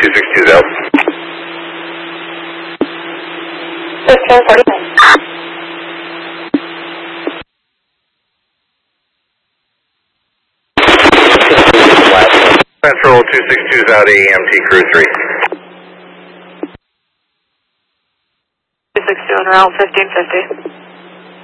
262 out. 1549. Central 262 is out AEMT crew 3. 262 en route 1550.